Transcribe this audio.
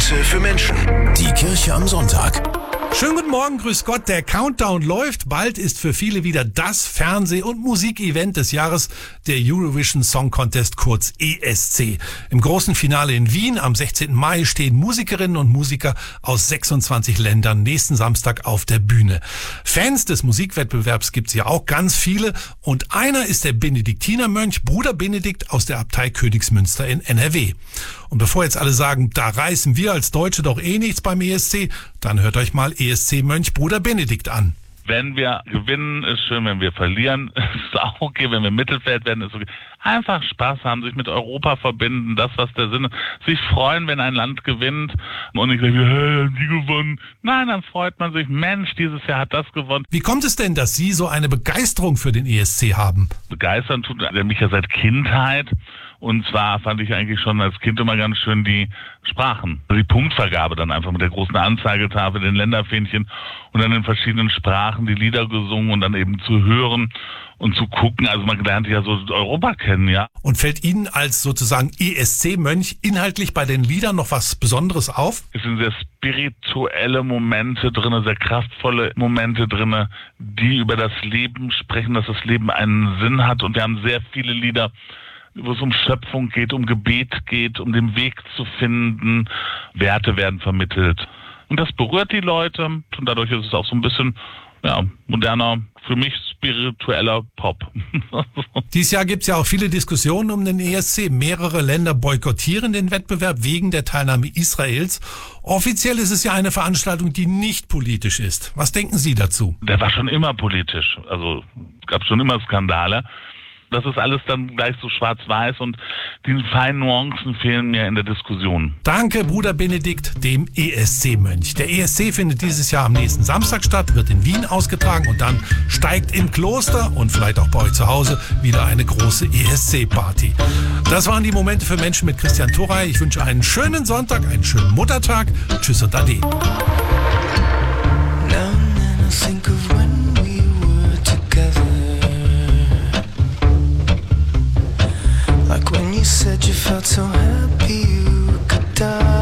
Momente für Menschen. Die Kirche am Sonntag. Schönen guten Morgen, grüß Gott. Der Countdown läuft. Bald ist für viele wieder das Fernseh- und Musikevent des Jahres, der Eurovision Song Contest, kurz ESC. Im großen Finale in Wien am 16. Mai stehen Musikerinnen und Musiker aus 26 Ländern nächsten Samstag auf der Bühne. Fans des Musikwettbewerbs gibt's ja auch ganz viele. Und einer ist der Benediktinermönch Bruder Benedikt aus der Abtei Königsmünster in NRW. Und bevor jetzt alle sagen, da reißen wir als Deutsche doch eh nichts beim ESC, dann hört euch mal ESC-Mönch Bruder Benedikt an. Wenn wir gewinnen, ist schön. Wenn wir verlieren, ist auch okay. Wenn wir im Mittelfeld werden, ist okay. Einfach Spaß haben, sich mit Europa verbinden, das, was der Sinn ist. Sich freuen, wenn ein Land gewinnt und nicht sagen, hey, haben die gewonnen. Nein, dann freut man sich, Mensch, dieses Jahr hat das gewonnen. Wie kommt es denn, dass Sie so eine Begeisterung für den ESC haben? Begeistern tut er mich ja seit Kindheit. Und zwar fand ich eigentlich schon als Kind immer ganz schön die Sprachen. Die Punktvergabe dann einfach mit der großen Anzeigetafel, den Länderfähnchen und dann in verschiedenen Sprachen die Lieder gesungen und dann eben zu hören und zu gucken. Also man lernt ja so Europa kennen, ja. Und fällt Ihnen als sozusagen ESC-Mönch inhaltlich bei den Liedern noch was Besonderes auf? Es sind sehr spirituelle Momente drinne, sehr kraftvolle Momente drinne, die über das Leben sprechen, dass das Leben einen Sinn hat. Und wir haben sehr viele Lieder, wo es um Schöpfung geht, um Gebet geht, um den Weg zu finden. Werte werden vermittelt. Und das berührt die Leute und dadurch ist es auch so ein bisschen, ja, moderner, für mich spiritueller Pop. Dieses Jahr gibt es ja auch viele Diskussionen um den ESC. Mehrere Länder boykottieren den Wettbewerb wegen der Teilnahme Israels. Offiziell ist es ja eine Veranstaltung, die nicht politisch ist. Was denken Sie dazu? Der war schon immer politisch. Also es gab schon immer Skandale. Das ist alles dann gleich so schwarz-weiß und die feinen Nuancen fehlen mir in der Diskussion. Danke, Bruder Benedikt, dem ESC-Mönch. Der ESC findet dieses Jahr am nächsten Samstag statt, wird in Wien ausgetragen und dann steigt im Kloster und vielleicht auch bei euch zu Hause wieder eine große ESC-Party. Das waren die Momente für Menschen mit Christian Thorey. Ich wünsche einen schönen Sonntag, einen schönen Muttertag. Tschüss und Ade. Like when you said you felt so happy you could die.